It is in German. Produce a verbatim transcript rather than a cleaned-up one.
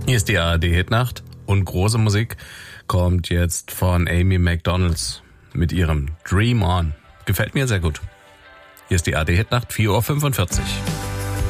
Hier ist die A R D-Hitnacht und große Musik kommt jetzt von Amy McDonalds mit ihrem Dream On. Gefällt mir sehr gut. Hier ist die A R D-Hitnacht, vier Uhr fünfundvierzig.